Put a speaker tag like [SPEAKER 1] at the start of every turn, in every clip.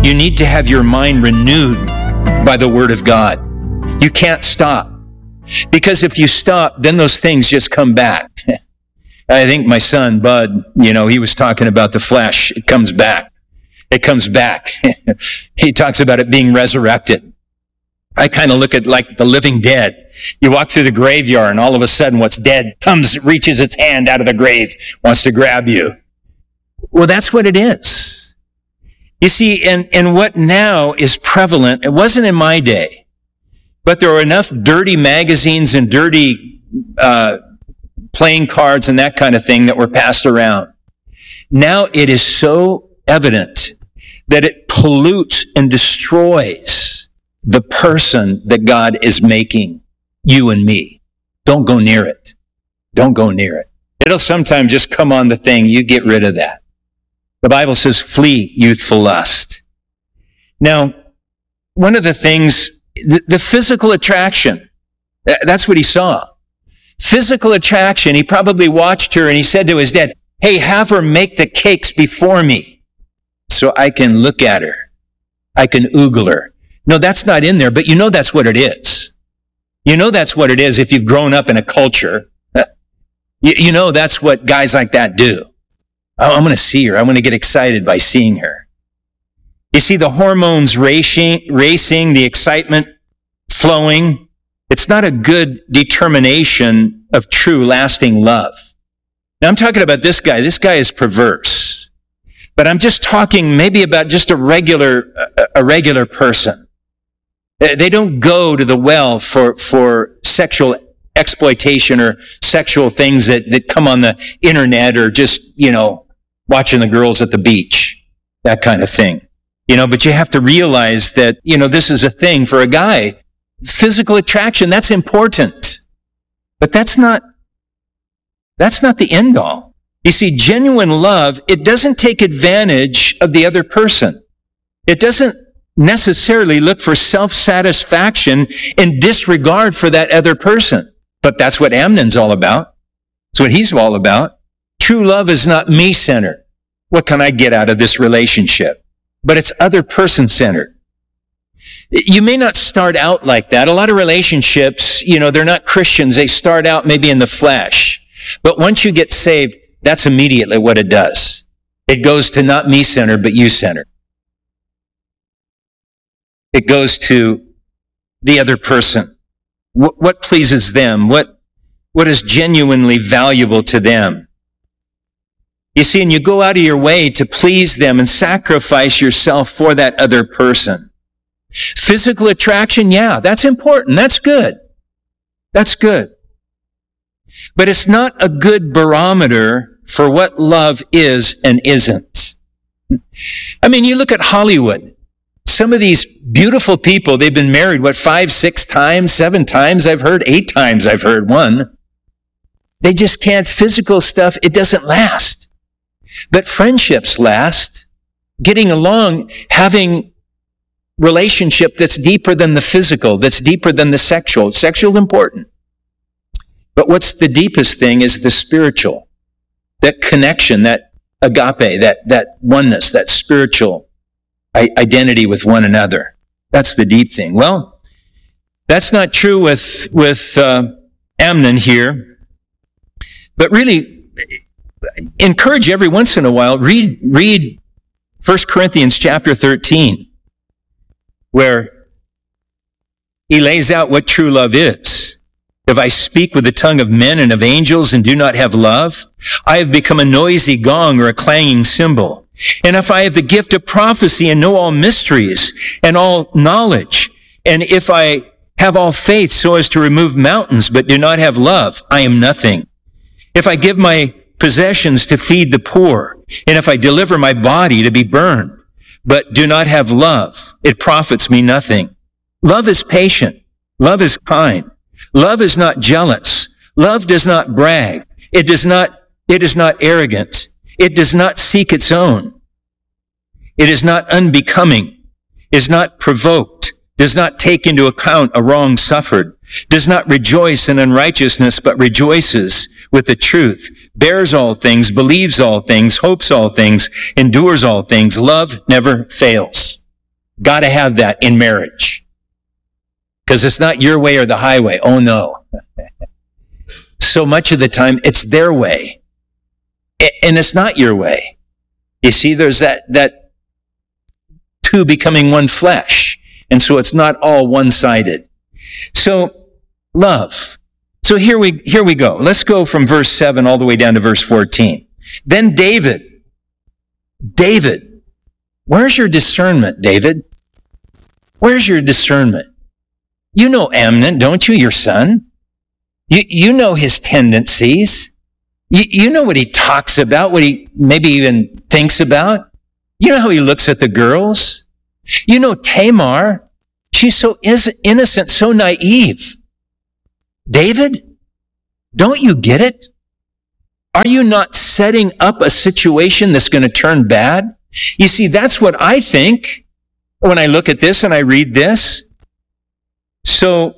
[SPEAKER 1] You need to have your mind renewed by the Word of God. You can't stop. Because if you stop, then those things just come back. I think my son, Bud, he was talking about the flesh. It comes back. It comes back. He talks about it being resurrected. I kind of look at like the living dead. You walk through the graveyard and all of a sudden what's dead reaches its hand out of the grave, wants to grab you. Well, that's what it is. You see, and what now is prevalent, it wasn't in my day, but there were enough dirty magazines and dirty playing cards and that kind of thing that were passed around. Now it is so evident that it pollutes and destroys the person that God is making, you and me. Don't go near it. Don't go near it. It'll sometimes just come on the thing. You get rid of that. The Bible says, flee youthful lust. Now, one of the things, the physical attraction, that's what he saw. Physical attraction. He probably watched her and he said to his dad, hey, have her make the cakes before me so I can look at her. I can oogle her. No, that's not in there, but that's what it is. That's what it is if you've grown up in a culture. That's what guys like that do. Oh, I'm going to see her. I'm going to get excited by seeing her. You see the hormones racing, the excitement flowing. It's not a good determination of true, lasting love. Now, I'm talking about this guy. This guy is perverse. But I'm just talking maybe about just a regular person. They don't go to the well for sexual exploitation or sexual things that come on the internet or just, watching the girls at the beach, that kind of thing. But you have to realize that, this is a thing for a guy. Physical attraction, that's important. But that's not the end all. You see, genuine love, it doesn't take advantage of the other person. It doesn't necessarily look for self-satisfaction and disregard for that other person. But that's what Amnon's all about. That's what he's all about. True love is not me-centered. What can I get out of this relationship? But it's other person-centered. You may not start out like that. A lot of relationships, they're not Christians. They start out maybe in the flesh. But once you get saved, that's immediately what it does. It goes to not me-centered, but you-centered. It goes to the other person. What pleases them? What is genuinely valuable to them? You see, and you go out of your way to please them and sacrifice yourself for that other person. Physical attraction, yeah, that's important. That's good. That's good. But it's not a good barometer for what love is and isn't. I mean, you look at Hollywood. Some of these beautiful people, they've been married, 5, 6 times, 7 times, I've heard, 8 times, I've heard one. They just can't. Physical stuff, it doesn't last. But friendships last. Getting along, having relationship that's deeper than the physical, that's deeper than the sexual. Sexual important. But what's the deepest thing is the spiritual. That connection, that agape, that oneness, that spiritual identity with one another. That's the deep thing. Well, that's not true with Amnon here. But really, encourage every once in a while, read 1 Corinthians chapter 13, where he lays out what true love is. If I speak with the tongue of men and of angels and do not have love, I have become a noisy gong or a clanging cymbal. And if I have the gift of prophecy and know all mysteries and all knowledge, and if I have all faith so as to remove mountains but do not have love, I am nothing. If I give my possessions to feed the poor, and if I deliver my body to be burned, but do not have love, it profits me nothing. Love is patient. Love is kind. Love is not jealous. Love does not brag. It is not arrogant. It does not seek its own. It is not unbecoming, is not provoked, does not take into account a wrong suffered, does not rejoice in unrighteousness, but rejoices with the truth, bears all things, believes all things, hopes all things, endures all things. Love never fails. Got to have that in marriage. Because it's not your way or the highway. Oh no. So much of the time, it's their way. And it's not your way. You see, there's that two becoming one flesh. And so it's not all one-sided. So, love. So here we go. Let's go from verse 7 all the way down to verse 14. Then David, where's your discernment, David? Where's your discernment? You know Amnon, don't you, your son? You know his tendencies. You know what he talks about, what he maybe even thinks about. You know how he looks at the girls. You know Tamar. She's so innocent, so naive. David, don't you get it? Are you not setting up a situation that's going to turn bad? You see, that's what I think when I look at this and I read this. So,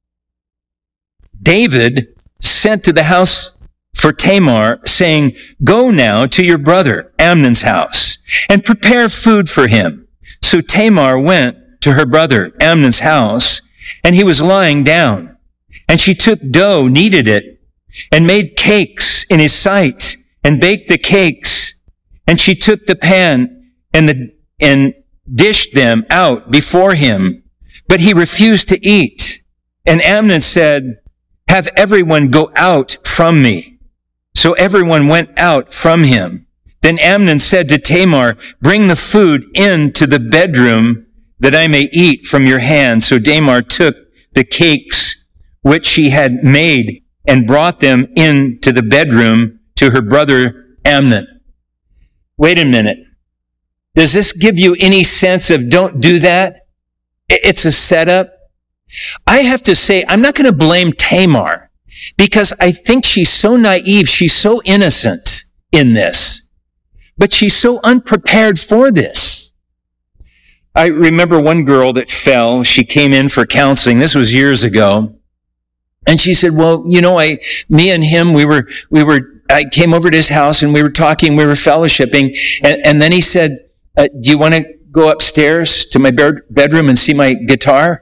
[SPEAKER 1] David sent to the house for Tamar, saying, "Go now to your brother Amnon's house and prepare food for him." So Tamar went to her brother Amnon's house, and he was lying down. And she took dough, kneaded it, and made cakes in his sight, and baked the cakes. And she took the pan and dished them out before him. But he refused to eat. And Amnon said, "Have everyone go out from me." So everyone went out from him. Then Amnon said to Tamar, "Bring the food into the bedroom that I may eat from your hand." So Tamar took the cakes which she had made and brought them into the bedroom to her brother Amnon. Wait a minute. Does this give you any sense of don't do that? It's a setup. I have to say, I'm not going to blame Tamar because I think she's so naive. She's so innocent in this, but she's so unprepared for this. I remember one girl that fell. She came in for counseling. This was years ago. And she said, "Well, you know, me and him, I came over to his house and we were talking, we were fellowshipping. And then he said, do you want to go upstairs to my bedroom and see my guitar?"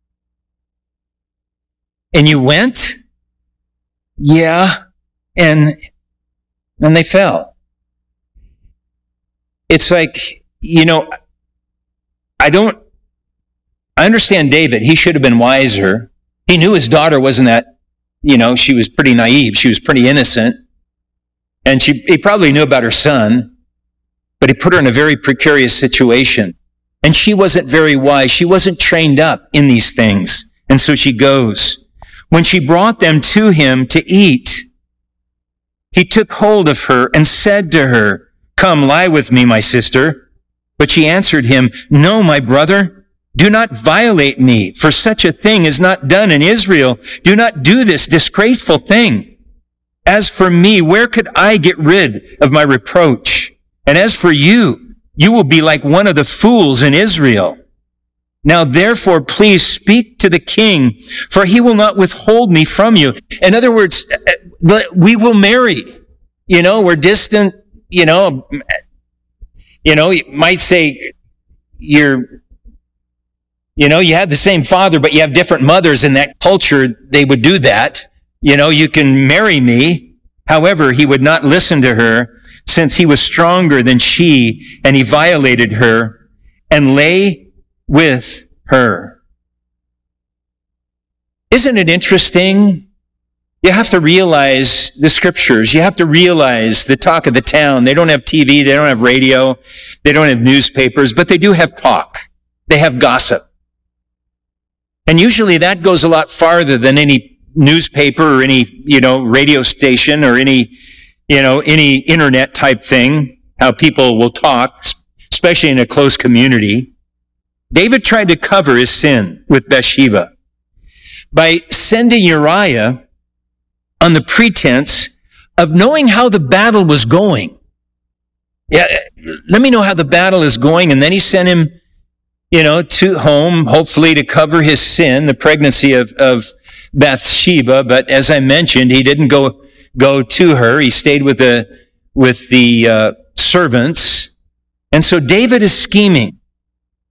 [SPEAKER 1] And you went? Yeah. And they fell. It's like, you know, I understand David. He should have been wiser. He knew his daughter wasn't that, you know, she was pretty naive. She was pretty innocent. And he probably knew about her son, but he put her in a very precarious situation. And she wasn't very wise. She wasn't trained up in these things. And so she goes. When she brought them to him to eat, he took hold of her and said to her, "Come, lie with me, my sister." But she answered him, "No, my brother. Do not violate me, for such a thing is not done in Israel. Do not do this disgraceful thing. As for me, where could I get rid of my reproach? And as for you, you will be like one of the fools in Israel. Now therefore, please speak to the king, for he will not withhold me from you." In other words, we will marry. You know, we're distant, you might say you have the same father, but you have different mothers. In that culture, they would do that. You can marry me. However, he would not listen to her, since he was stronger than she, and he violated her and lay with her. Isn't it interesting? You have to realize the scriptures. You have to realize the talk of the town. They don't have TV. They don't have radio. They don't have newspapers, but they do have talk. They have gossip. And usually that goes a lot farther than any newspaper or any, radio station or any internet type thing, how people will talk, especially in a close community. David tried to cover his sin with Bathsheba by sending Uriah on the pretense of knowing how the battle was going. Yeah, let me know how the battle is going. And then he sent him to home, hopefully to cover his sin, the pregnancy of Bathsheba. But as I mentioned, he didn't go to her. He stayed with the servants. And so David is scheming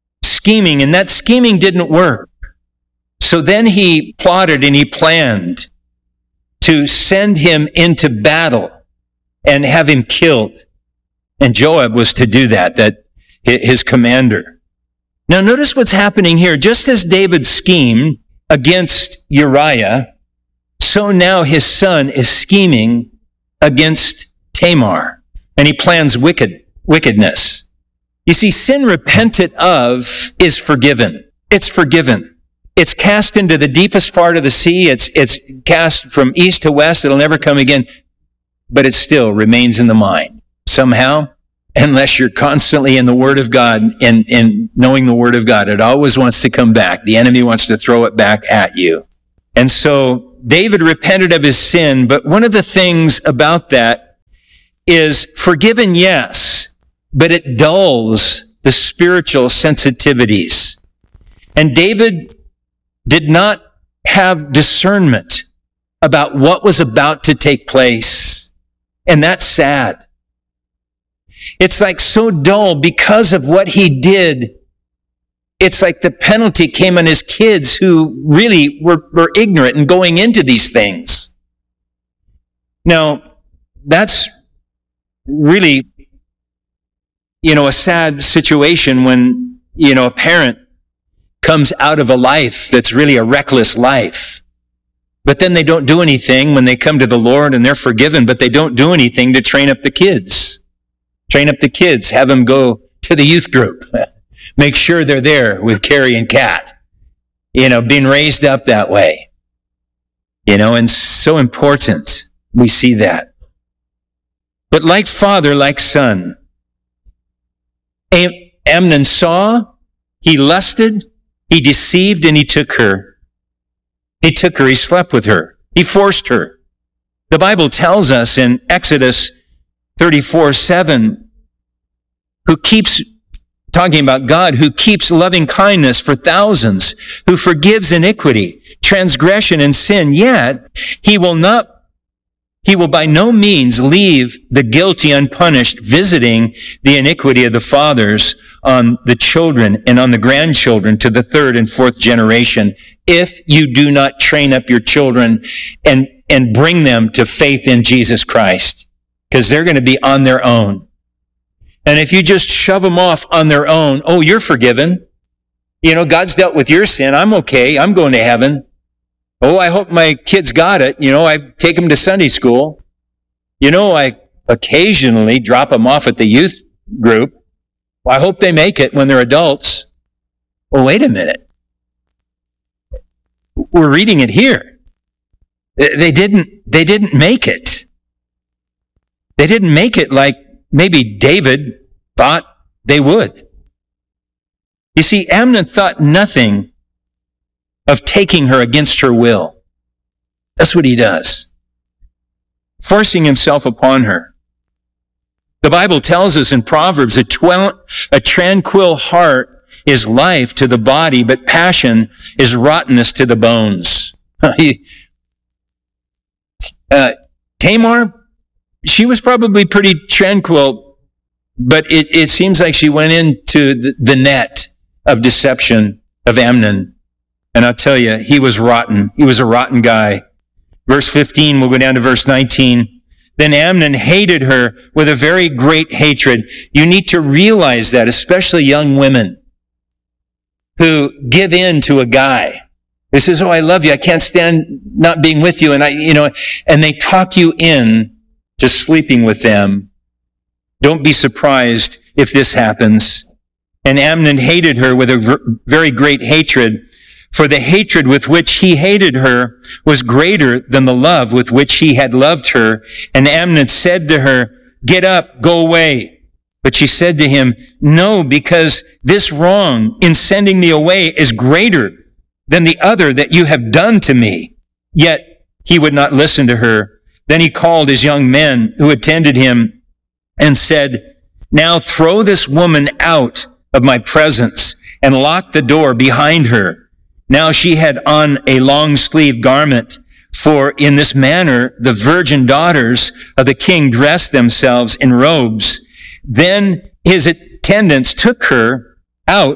[SPEAKER 1] scheming, and that scheming didn't work. So then he plotted and he planned to send him into battle and have him killed. And Joab was to do that his commander. Now notice what's happening here. Just as David schemed against Uriah, so now his son is scheming against Tamar. And he plans wickedness. You see, sin repented of is forgiven. It's forgiven. It's cast into the deepest part of the sea. It's cast from east to west. It'll never come again. But it still remains in the mind. Somehow, unless you're constantly in the Word of God and knowing the Word of God, it always wants to come back. The enemy wants to throw it back at you. And so David repented of his sin, but one of the things about that is forgiven, yes, but it dulls the spiritual sensitivities. And David did not have discernment about what was about to take place. And that's sad. It's like so dull because of what he did. It's like the penalty came on his kids who really were ignorant and going into these things. Now, that's really, a sad situation when, a parent comes out of a life that's really a reckless life. But then they don't do anything when they come to the Lord and they're forgiven, but they don't do anything to train up the kids. Train up the kids, have them go to the youth group. Make sure they're there with Carrie and Kat. Being raised up that way. And so important we see that. But like father, like son, Amnon saw, he lusted, he deceived, and he took her. He slept with her. He forced her. The Bible tells us in Exodus 34:7, who keeps talking about God, who keeps loving kindness for thousands, who forgives iniquity, transgression, and sin, yet he will by no means leave the guilty unpunished, visiting the iniquity of the fathers on the children and on the grandchildren to the third and fourth generation, if you do not train up your children and bring them to faith in Jesus Christ, because they're going to be on their own. And if you just shove them off on their own, oh, you're forgiven. God's dealt with your sin. I'm okay. I'm going to heaven. Oh, I hope my kids got it. I take them to Sunday school. I occasionally drop them off at the youth group. Well, I hope they make it when they're adults. Well, wait a minute. We're reading it here. They didn't make it. They didn't make it like maybe David thought they would. You see, Amnon thought nothing of taking her against her will. That's what he does. Forcing himself upon her. The Bible tells us in Proverbs, a tranquil heart is life to the body, but passion is rottenness to the bones. Tamar, she was probably pretty tranquil, but it seems like she went into the net of deception of Amnon. And I'll tell you, he was rotten. He was a rotten guy. Verse 15, we'll go down to verse 19. Then Amnon hated her with a very great hatred. You need to realize that, especially young women who give in to a guy who says, oh, I love you. I can't stand not being with you. And they talk you in to sleeping with them. Don't be surprised if this happens. And Amnon hated her with a very great hatred, for the hatred with which he hated her was greater than the love with which he had loved her. And Amnon said to her, get up, go away. But she said to him, no, because this wrong in sending me away is greater than the other that you have done to me. Yet he would not listen to her. Then he called his young men who attended him and said, now throw this woman out of my presence and lock the door behind her. Now she had on a long-sleeved garment, for in this manner the virgin daughters of the king dressed themselves in robes. Then his attendants took her out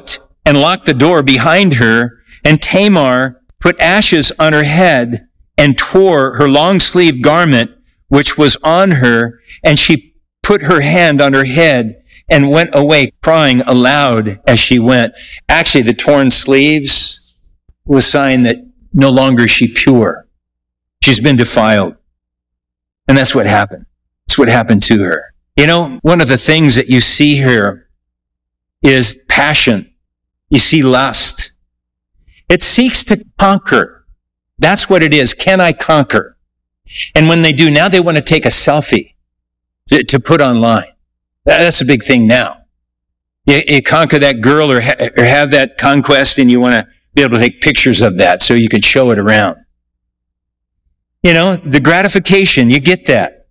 [SPEAKER 1] and locked the door behind her. And Tamar put ashes on her head and tore her long-sleeved garment, which was on her, and she put her hand on her head and went away crying aloud as she went. Actually, the torn sleeves was a sign that no longer is she pure. She's been defiled. And that's what happened. That's what happened to her. You know, one of the things that you see here is passion. You see lust. It seeks to conquer. That's what it is. Can I conquer? And when they do, now they want to take a selfie to put online. That's a big thing now. You conquer that girl or have that conquest, and you want to be able to take pictures of that so you can show it around. You know, the gratification, you get that.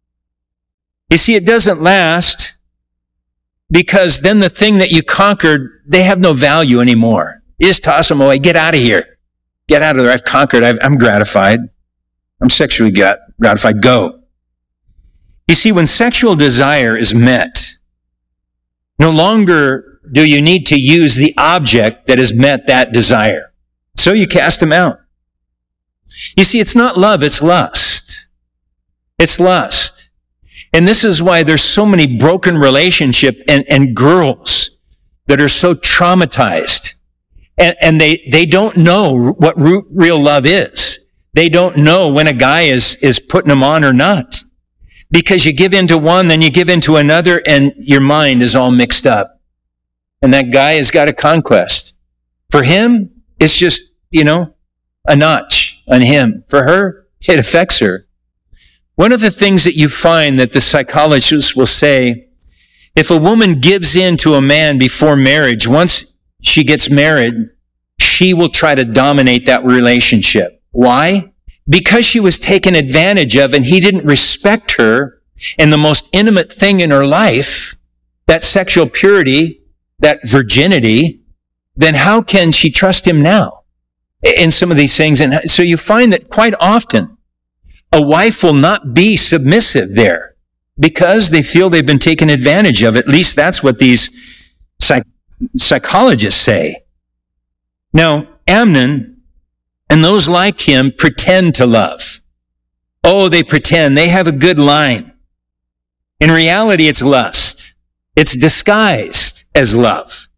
[SPEAKER 1] You see, it doesn't last because then the thing that you conquered, they have no value anymore. You just toss them away. Get out of here. Get out of there. I've conquered. I'm gratified. I'm sexually gratified. Go. You see, when sexual desire is met, no longer do you need to use the object that has met that desire. So you cast them out. You see, it's not love, it's lust. It's lust. And this is why there's so many broken relationships and girls that are so traumatized. And they don't know what real love is. They don't know when a guy is putting them on or not. Because you give into one, then you give into another, and your mind is all mixed up. And that guy has got a conquest. For him, it's just, a notch on him. For her, it affects her. One of the things that you find that the psychologists will say, if a woman gives in to a man before marriage, once she gets married, she will try to dominate that relationship. Why? Because she was taken advantage of and he didn't respect her and the most intimate thing in her life, that sexual purity, that virginity, then how can she trust him now in some of these things? And so you find that quite often a wife will not be submissive there because they feel they've been taken advantage of. At least that's what these psychologists say. Now, Amnon and those like him pretend to love. Oh, they pretend. They have a good line. In reality, it's lust. It's disguised as love.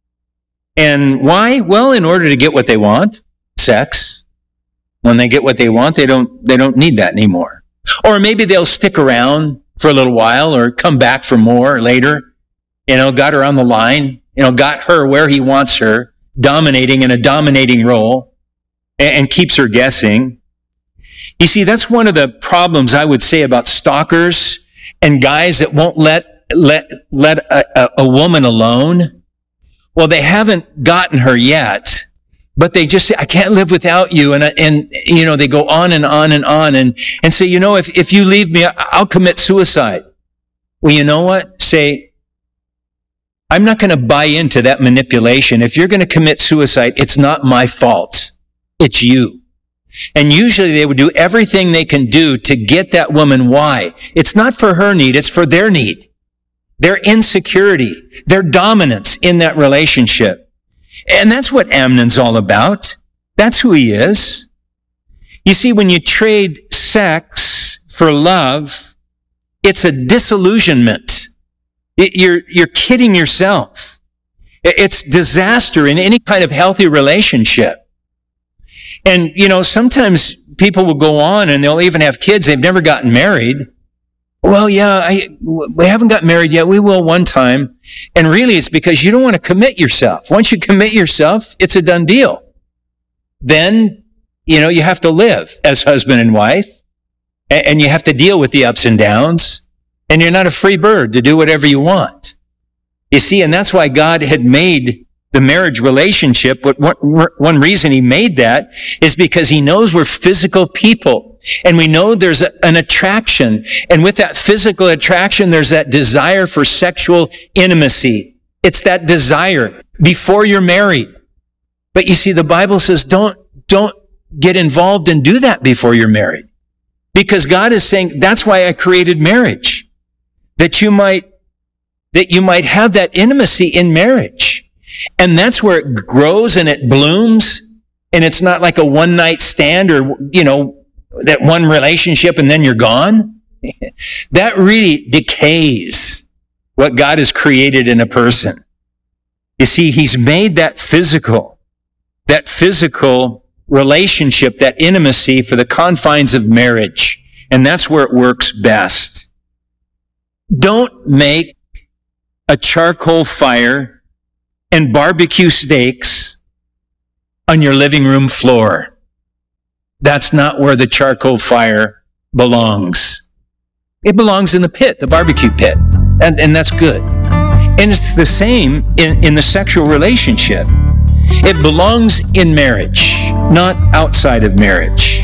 [SPEAKER 1] And why? Well, in order to get what they want, sex. When they get what they want, they don't need that anymore. Or maybe they'll stick around for a little while or come back for more later. Got her on the line, got her where he wants her, dominating in a dominating role, and keeps her guessing. You see, that's one of the problems I would say about stalkers and guys that won't let a woman alone. Well, they haven't gotten her yet, but they just say, I can't live without you. And they go on and on and on and say, if you leave me, I'll commit suicide. Well, you know what? Say, I'm not going to buy into that manipulation. If you're going to commit suicide, it's not my fault. It's you. And usually they would do everything they can do to get that woman. Why? It's not for her need, it's for their need. Their insecurity, their dominance in that relationship. And that's what Amnon's all about. That's who he is. You see, when you trade sex for love, it's a disillusionment. You're kidding yourself. It's disaster in any kind of healthy relationship. And, sometimes people will go on and they'll even have kids. They've never gotten married. Well, yeah, we haven't got married yet. We will one time. And really it's because you don't want to commit yourself. Once you commit yourself, it's a done deal. Then, you have to live as husband and wife, and you have to deal with the ups and downs, and you're not a free bird to do whatever you want. You see, and that's why God had made the marriage relationship. But one reason he made that is because he knows we're physical people. And we know there's an attraction. And with that physical attraction, there's that desire for sexual intimacy. It's that desire before you're married. But you see, the Bible says don't get involved and do that before you're married. Because God is saying, that's why I created marriage. That you might have that intimacy in marriage. And that's where it grows and it blooms. And it's not like a one night stand or, that one relationship and then you're gone. That really decays what God has created in a person. You see, he's made that physical relationship, that intimacy for the confines of marriage. And that's where it works best. Don't make a charcoal fire and barbecue steaks on your living room floor. That's not where the charcoal fire belongs. It belongs in the pit, the barbecue pit. And that's good. And it's the same in the sexual relationship. It belongs in marriage, not outside of marriage.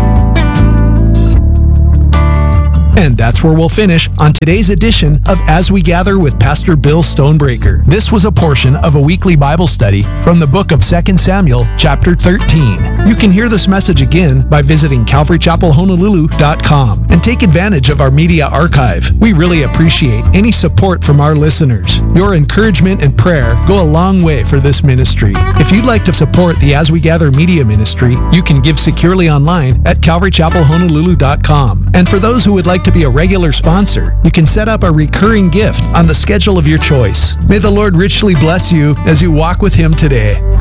[SPEAKER 2] And that's where we'll finish on today's edition of As We Gather with Pastor Bill Stonebreaker. This was a portion of a weekly Bible study from the book of 2 Samuel, chapter 13. You can hear this message again by visiting CalvaryChapelHonolulu.com and take advantage of our media archive. We really appreciate any support from our listeners. Your encouragement and prayer go a long way for this ministry. If you'd like to support the As We Gather media ministry, you can give securely online at CalvaryChapelHonolulu.com. And for those who would like to be a regular sponsor, you can set up a recurring gift on the schedule of your choice. May the Lord richly bless you as you walk with Him today.